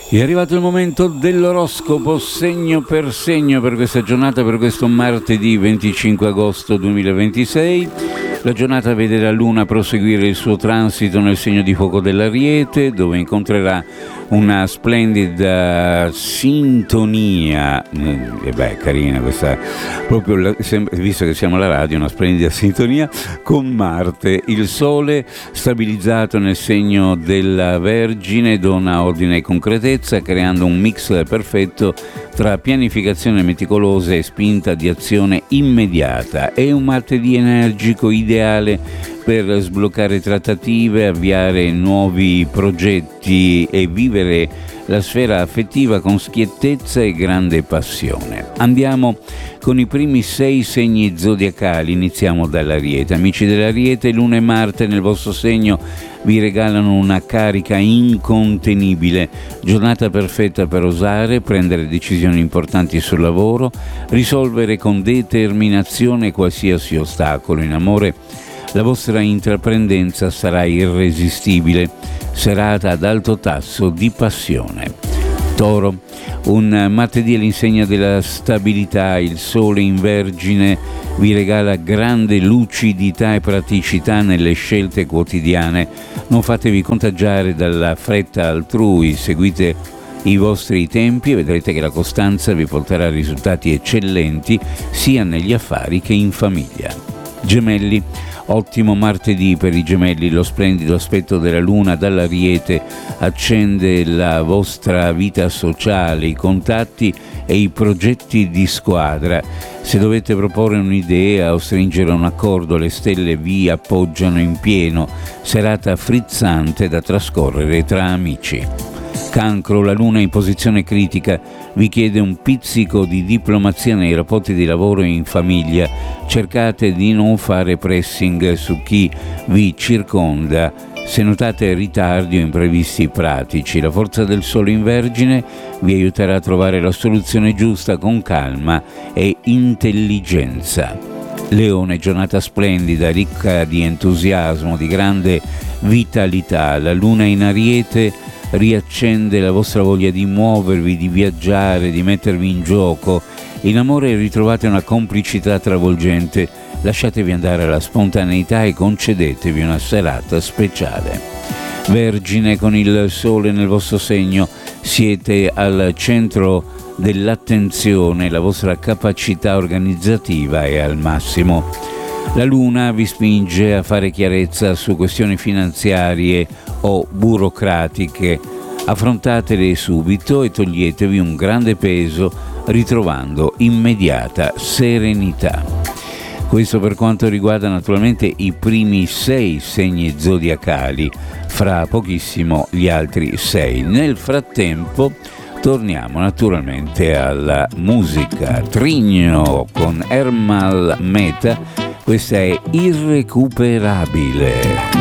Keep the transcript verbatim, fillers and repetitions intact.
È arrivato il momento dell'oroscopo segno per segno per questa giornata, per questo martedì venticinque agosto duemilaventisei. La giornata vede la Luna proseguire il suo transito nel segno di fuoco dell'Ariete, dove incontrerà una splendida sintonia, e beh, carina questa, proprio la, visto che siamo alla radio, una splendida sintonia con Marte. Il Sole, stabilizzato nel segno della Vergine, dona ordine e concretezza, creando un mix perfetto tra pianificazione meticolosa e spinta di azione immediata. È un martedì energico, ideale per sbloccare trattative, avviare nuovi progetti e vivere la sfera affettiva con schiettezza e grande passione. Andiamo con i primi sei segni zodiacali. Iniziamo dall'Ariete. Amici dell'Ariete, Luna e Marte nel vostro segno vi regalano una carica incontenibile, giornata perfetta per osare, prendere decisioni importanti sul lavoro, risolvere con determinazione qualsiasi ostacolo. In amore, la vostra intraprendenza sarà irresistibile, serata ad alto tasso di passione. Toro, un martedì all'insegna della stabilità. Il Sole in Vergine vi regala grande lucidità e praticità nelle scelte quotidiane. Non fatevi contagiare dalla fretta altrui, seguite i vostri tempi e vedrete che la costanza vi porterà a risultati eccellenti sia negli affari che in famiglia. Gemelli, ottimo martedì per i Gemelli. Lo splendido aspetto della Luna dall'Ariete accende la vostra vita sociale, i contatti e i progetti di squadra. Se dovete proporre un'idea o stringere un accordo, le stelle vi appoggiano in pieno. Serata frizzante da trascorrere tra amici. Cancro, la Luna in posizione critica vi chiede un pizzico di diplomazia nei rapporti di lavoro e in famiglia. Cercate di non fare pressing su chi vi circonda. Se notate ritardi o imprevisti pratici, la forza del Sole in Vergine vi aiuterà a trovare la soluzione giusta con calma e intelligenza. Leone, giornata splendida, ricca di entusiasmo, di grande vitalità. La Luna in Ariete riaccende la vostra voglia di muovervi, di viaggiare, di mettervi in gioco. In amore ritrovate una complicità travolgente. Lasciatevi andare alla spontaneità e concedetevi una serata speciale. Vergine, con il Sole nel vostro segno siete al centro dell'attenzione, la vostra capacità organizzativa è al massimo. La Luna vi spinge a fare chiarezza su questioni finanziarie o burocratiche. Affrontatele subito e toglietevi un grande peso, ritrovando immediata serenità. Questo per quanto riguarda naturalmente i primi sei segni zodiacali, fra pochissimo gli altri sei. Nel frattempo torniamo naturalmente alla musica. Trigno con Ermal Meta, questa è Irrecuperabile.